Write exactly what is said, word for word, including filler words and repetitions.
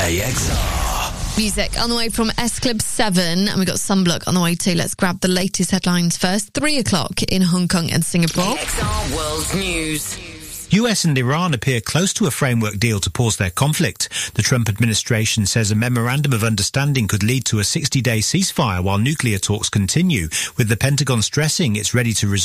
A X R. Music on the way from S Club seven, and we've got Sunblock on the way too. Let's grab the latest headlines first. Three o'clock in Hong Kong and Singapore. A X R World News. U S and Iran appear close to a framework deal to pause their conflict. The Trump administration says a memorandum of understanding could lead to a sixty-day ceasefire while nuclear talks continue, with the Pentagon stressing it's ready to resume